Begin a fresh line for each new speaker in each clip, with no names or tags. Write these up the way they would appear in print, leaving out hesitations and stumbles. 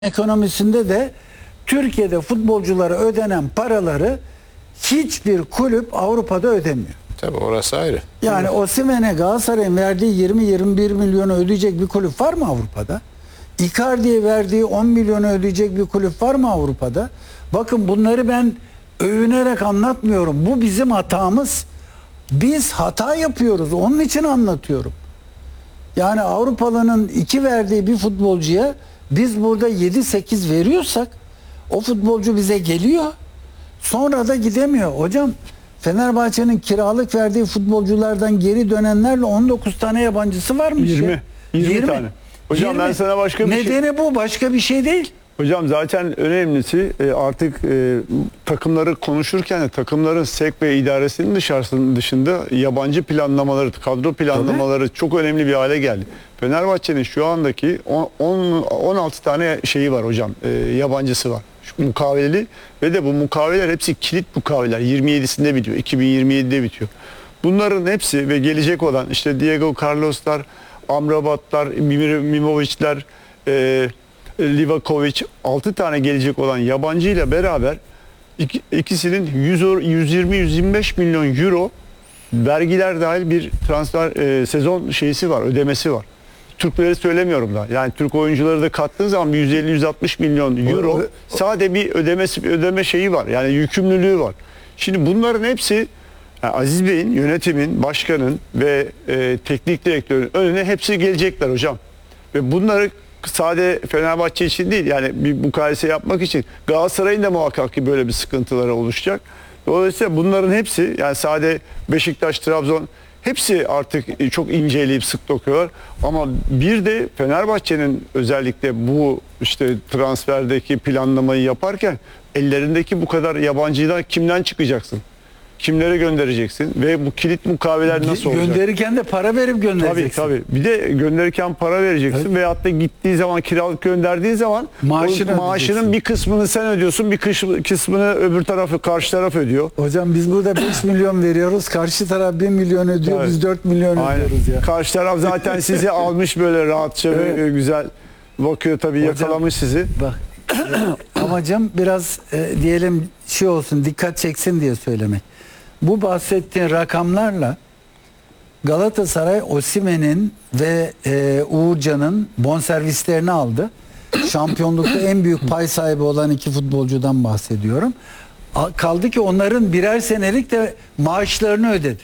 ekonomisinde de Türkiye'de futbolculara ödenen paraları hiçbir kulüp Avrupa'da ödemiyor.
Tabii orası ayrı.
Yani Osimhen'e Galatasaray'ın verdiği 20-21 milyonu ödeyecek bir kulüp var mı Avrupa'da? Icardi'ye verdiği 10 milyonu ödeyecek bir kulüp var mı Avrupa'da? Bakın bunları ben övünerek anlatmıyorum. Bu bizim hatamız. Biz hata yapıyoruz. Onun için anlatıyorum. Yani Avrupalı'nın 2 verdiği bir futbolcuya biz burada 7-8 veriyorsak o futbolcu bize geliyor. Sonra da gidemiyor. Hocam Fenerbahçe'nin kiralık verdiği futbolculardan geri dönenlerle 19 tane yabancısı varmış.
20 tane. Hocam ben sana başka bir
Nedeni bu, başka bir şey değil.
Hocam zaten önemlisi artık takımları konuşurken de takımların sevk ve idaresinin dışında yabancı planlamaları, kadro planlamaları çok önemli bir hale geldi. Fenerbahçe'nin şu andaki 16 tane şeyi var hocam, yabancısı var. Şu mukaveleli ve de bu mukaveler hepsi kilit mukaveler. 27'sinde bitiyor, 2027'de bitiyor. Bunların hepsi ve gelecek olan işte Diego Carlos'lar, Amrabat'lar, Mimovic'ler, Livakovic 6 tane gelecek olan yabancı ile beraber ikisinin 120-125 milyon euro vergiler dahil bir transfer sezon şeysi var, ödemesi var. Türkleri söylemiyorum da. Yani Türk oyuncuları da kattığın zaman 150-160 milyon euro sade bir ödeme şeyi var. Yani yükümlülüğü var. Şimdi bunların hepsi yani Aziz Bey'in, yönetimin, başkanın ve teknik direktörün önüne hepsi gelecekler hocam. Ve bunları sade Fenerbahçe için değil, yani bir mukayese yapmak için Galatasaray'ın da muhakkak ki böyle bir sıkıntıları oluşacak. Dolayısıyla bunların hepsi, yani sade Beşiktaş, Trabzon hepsi artık çok inceleyip sık dokuyorlar. Ama bir de Fenerbahçe'nin özellikle bu işte transferdeki planlamayı yaparken ellerindeki bu kadar yabancıdan kimden çıkacaksın? Kimlere göndereceksin ve bu kilit mukaveler nasıl olacak?
Gönderirken de para verip göndereceksin.
Tabii. Bir de gönderirken para vereceksin, evet. Veyahut da gittiği zaman, kiralık gönderdiğin zaman maaşının bir kısmını sen ödüyorsun, bir kısmını öbür tarafı, karşı taraf ödüyor.
Hocam biz burada 5 milyon veriyoruz, karşı taraf 1 milyon ödüyor, evet. Biz 4 milyon ödüyoruz ya.
Karşı taraf zaten sizi almış böyle rahatça, evet. Ve güzel bakıyor tabii, hocam, yakalamış sizi.
Bak amacım biraz diyelim şey olsun, dikkat çeksin diye söylemek. Bu bahsettiğin rakamlarla Galatasaray Osimhen'in ve Uğurcan'ın bonservislerini aldı. Şampiyonlukta en büyük pay sahibi olan 2 futbolcudan bahsediyorum. Kaldı ki onların birer senelik de maaşlarını ödedi.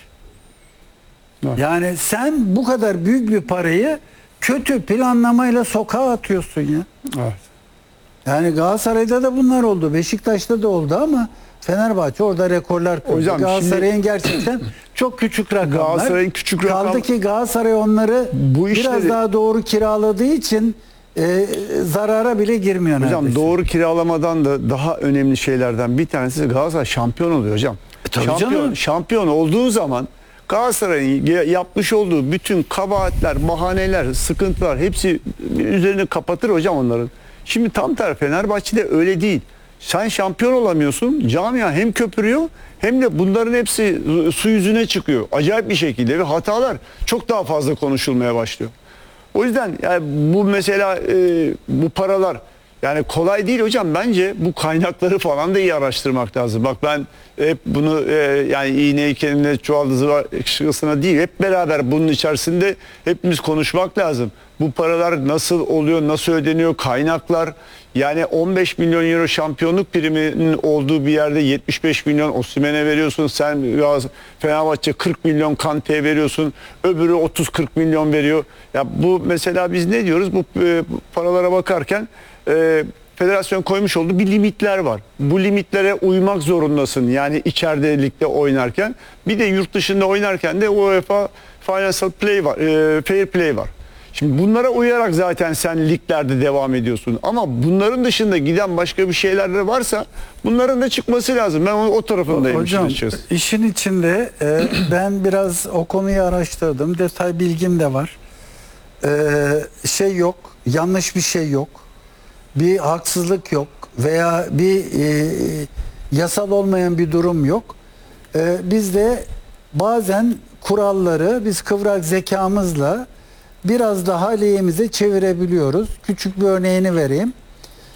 Evet. Yani sen bu kadar büyük bir parayı kötü planlamayla sokağa atıyorsun ya.
Evet.
Yani Galatasaray'da da bunlar oldu. Beşiktaş'ta da oldu ama Fenerbahçe orada rekorlar kırdı. Galatasaray'ın gerçekten çok küçük rakamlar.
Galatasaray'ın küçük rakam.
Kaldı ki Galatasaray onları biraz daha doğru kiraladığı için zarara bile girmiyor.
Hocam
neredeyse.
Doğru kiralamadan da daha önemli şeylerden bir tanesi Galatasaray şampiyon oluyor hocam. Şampiyon olduğu zaman Galatasaray'ın yapmış olduğu bütün kabahatler, bahaneler, sıkıntılar hepsi üzerini kapatır hocam onların. Şimdi tam tersi Fenerbahçe'de öyle değil. Sen şampiyon olamıyorsun. Camia hem köpürüyor hem de bunların hepsi su yüzüne çıkıyor. Acayip bir şekilde ve hatalar çok daha fazla konuşulmaya başlıyor. O yüzden yani bu mesela bu paralar yani kolay değil hocam. Bence bu kaynakları falan da iyi araştırmak lazım. Bak ben hep bunu yani iğneyi kendine çuvaldızına değil, hep beraber bunun içerisinde hepimiz konuşmak lazım. Bu paralar nasıl oluyor, nasıl ödeniyor, kaynaklar. Yani 15 milyon euro şampiyonluk priminin olduğu bir yerde 75 milyon Osimhen'e veriyorsun. Sen Fenerbahçe 40 milyon Kante'ye veriyorsun. Öbürü 30-40 milyon veriyor. Ya bu mesela biz ne diyoruz? Bu paralara bakarken federasyon koymuş olduğu bir limitler var. Bu limitlere uymak zorundasın. Yani içeride ligde oynarken. Bir de yurt dışında oynarken de UEFA Financial Play var, Fair Play var. Şimdi bunlara uyarak zaten sen liglerde devam ediyorsun. Ama bunların dışında giden başka bir şeyler de varsa bunların da çıkması lazım. Ben o tarafındayım.
Hocam işin içinde ben biraz o konuyu araştırdım. Detay bilgim de var. Şey yok, yanlış bir şey yok. Bir haksızlık yok veya bir yasal olmayan bir durum yok. Biz de bazen kuralları biz kıvrak zekamızla biraz daha lehimize çevirebiliyoruz. Küçük bir örneğini vereyim.